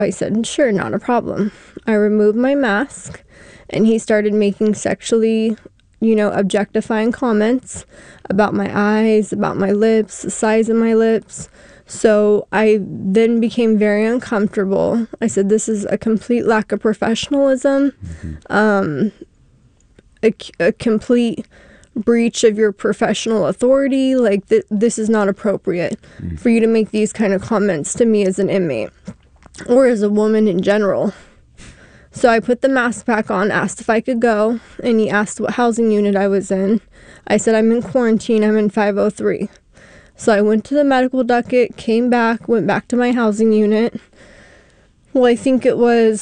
I said, sure, not a problem. I removed my mask, and he started making sexually, objectifying comments about my eyes, about my lips, the size of my lips. So I then became very uncomfortable. I said, this is a complete lack of professionalism, a complete breach of your professional authority. Like, this is not appropriate for you to make these kind of comments to me as an inmate or as a woman in general. So I put the mask back on, asked if I could go, and he asked what housing unit I was in. I said, I'm in quarantine, I'm in 503. So I went to the medical docket, came back, went back to my housing unit. Well, I think it was